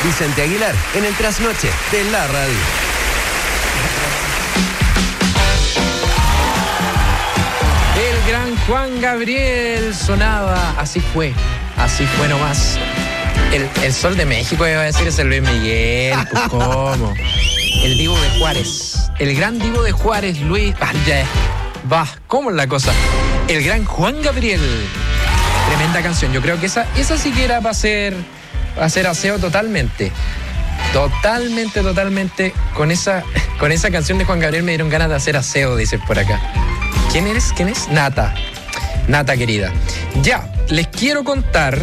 Vicente Aguilar en el Trasnoche de la Radio. El gran Juan Gabriel sonaba, así fue nomás. El Sol de México, iba a decir, es el Luis Miguel, pues, ¿cómo? El Divo de Juárez, el gran Divo de Juárez, Luis. ¿Cómo es la cosa? El gran Juan Gabriel. Tremenda canción. Yo creo que esa siquiera va a ser aseo totalmente. Totalmente. Con esa canción de Juan Gabriel me dieron ganas de hacer aseo, dicen por acá. ¿Quién es? Nata querida. Ya, les quiero contar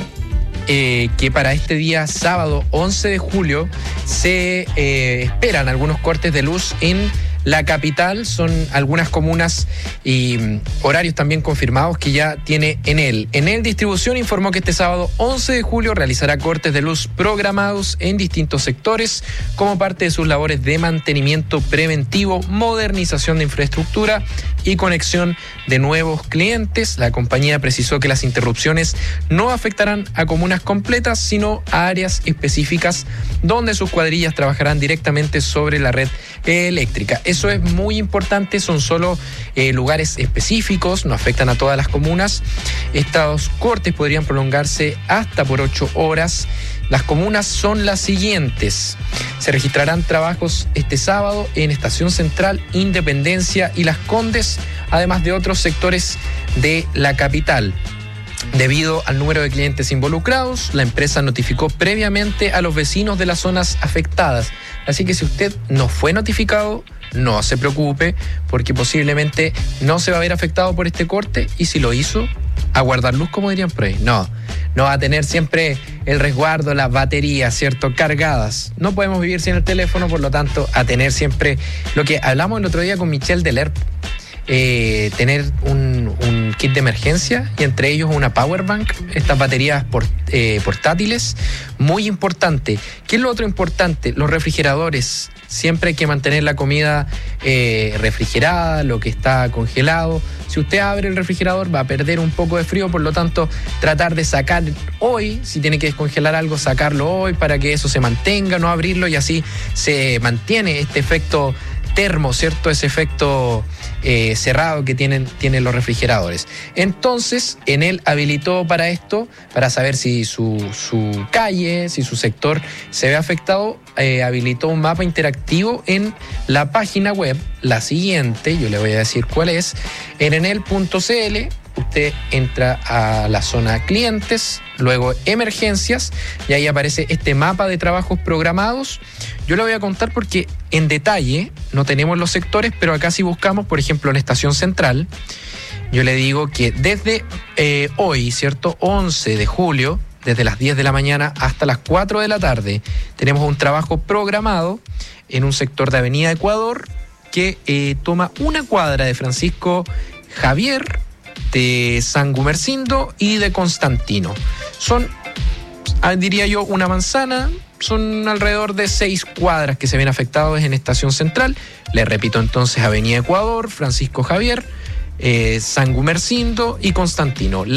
que para este día sábado 11 de julio se esperan algunos cortes de luz en la capital. Son algunas comunas y horarios también confirmados que ya tiene Enel. Enel Distribución informó que este sábado 11 de julio realizará cortes de luz programados en distintos sectores como parte de sus labores de mantenimiento preventivo, modernización de infraestructura y conexión de nuevos clientes. La compañía precisó que las interrupciones no afectarán a comunas completas, sino a áreas específicas donde sus cuadrillas trabajarán directamente sobre la red eléctrica. Eso es muy importante, son solo lugares específicos, no afectan a todas las comunas. Estos cortes podrían prolongarse hasta por 8 horas. Las comunas son las siguientes. Se registrarán trabajos este sábado en Estación Central, Independencia y Las Condes, además de otros sectores de la capital. Debido al número de clientes involucrados, la empresa notificó previamente a los vecinos de las zonas afectadas. Así que si usted no fue notificado, no se preocupe, porque posiblemente no se va a ver afectado por este corte, y si lo hizo, a guardar luz, como dirían por ahí. No va a tener siempre el resguardo, las baterías, ¿cierto?, cargadas. No podemos vivir sin el teléfono, por lo tanto, a tener siempre lo que hablamos el otro día con Michelle Delerp. Tener un kit de emergencia y entre ellos una power bank, estas baterías portátiles, muy importante. ¿Qué es lo otro importante? Los refrigeradores. Siempre hay que mantener la comida refrigerada, lo que está congelado. Si usted abre el refrigerador va a perder un poco de frío, por lo tanto tratar de sacar hoy, si tiene que descongelar algo, sacarlo hoy para que eso se mantenga, no abrirlo, y así se mantiene este efecto termo, ¿cierto? Ese efecto cerrado que tienen los refrigeradores. Entonces, Enel habilitó para esto, para saber si su calle, si su sector se ve afectado, habilitó un mapa interactivo en la página web, la siguiente, yo le voy a decir cuál es, en enel.cl. Usted entra a la zona clientes, luego emergencias, y ahí aparece este mapa de trabajos programados. Yo le voy a contar porque en detalle no tenemos los sectores, pero acá si buscamos, por ejemplo, en Estación Central, yo le digo que desde hoy, ¿cierto?, 11 de julio, desde las 10 de la mañana hasta las 4 de la tarde, tenemos un trabajo programado en un sector de Avenida Ecuador que toma una cuadra de Francisco Javier, de San Gumersindo y de Constantino. Son, diría yo, una manzana. Son alrededor de 6 cuadras que se ven afectados en Estación Central. Le repito entonces: Avenida Ecuador, Francisco Javier, San Gumersindo y Constantino.